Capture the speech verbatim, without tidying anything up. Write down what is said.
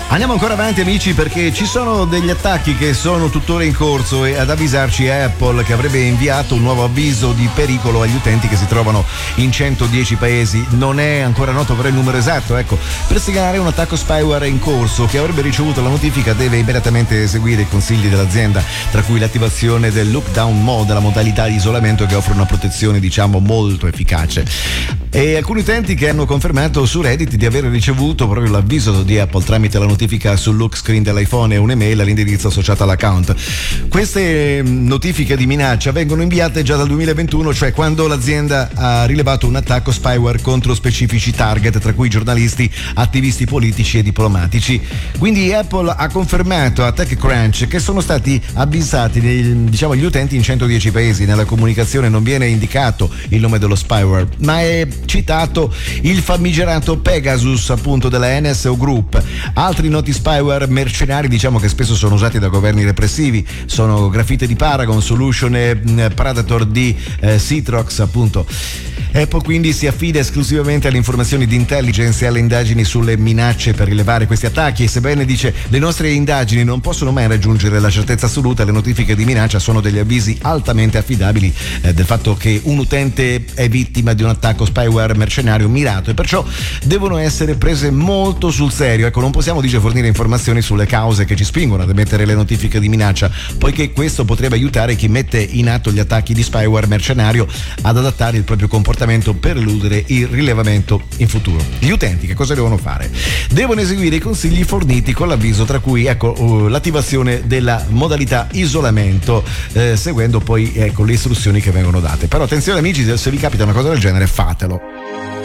Andiamo ancora avanti, amici, perché ci sono degli attacchi che sono tuttora in corso e ad avvisarci è Apple, che avrebbe inviato un nuovo avviso di pericolo agli utenti che si trovano in centodieci paesi. Non è ancora noto però il numero esatto, ecco. Per segnalare un attacco spyware in corso, che avrebbe ricevuto la notifica deve immediatamente eseguire i consigli dell'azienda, tra cui l'attivazione del lockdown mode, la modalità di isolamento che offre una protezione diciamo molto efficace. E alcuni utenti che hanno confermato su Reddit di aver ricevuto proprio l'avviso di Apple tramite la notifica sul lock screen dell'iPhone e un'email all'indirizzo associato all'account. Queste notifiche di minaccia vengono inviate già dal duemilaventuno, cioè quando l'azienda ha rilevato un attacco spyware contro specifici target, tra cui giornalisti, attivisti politici e diplomatici. Quindi Apple ha confermato a TechCrunch che sono stati avvisati diciamo gli utenti in centodieci paesi. Nella comunicazione non viene indicato il nome dello spyware, ma è citato il famigerato Pegasus, appunto, della N S O Group. Altri noti spyware mercenari, diciamo che spesso sono usati da governi repressivi, sono Graffiti di Paragon, Solution e Predator di eh, Citrox, appunto. Apple quindi si affida esclusivamente alle informazioni di intelligence e alle indagini sulle minacce per rilevare questi attacchi, e sebbene dice le nostre indagini non possono mai raggiungere la certezza assoluta, le notifiche di minaccia sono degli avvisi altamente affidabili eh, del fatto che un utente è vittima di un attacco spyware mercenario mirato, e perciò devono essere prese molto sul serio. Ecco, non possiamo dice fornire informazioni sulle cause che ci spingono ad emettere le notifiche di minaccia, poiché questo potrebbe aiutare chi mette in atto gli attacchi di spyware mercenario ad adattare il proprio comportamento per eludere il rilevamento in futuro. Gli utenti che cosa devono fare? Devono eseguire i consigli forniti con l'avviso, tra cui ecco uh, l'attivazione della modalità isolamento, eh, seguendo poi ecco le istruzioni che vengono date. Però attenzione, amici, se vi capita una cosa del genere, fatelo.